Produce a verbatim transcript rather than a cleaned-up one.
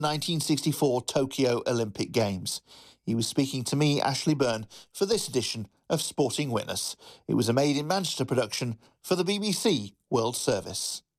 nineteen sixty-four Tokyo Olympic Games. He was speaking to me, Ashley Byrne, for this edition of Sporting Witness. It was a Made in Manchester production for the B B C World Service.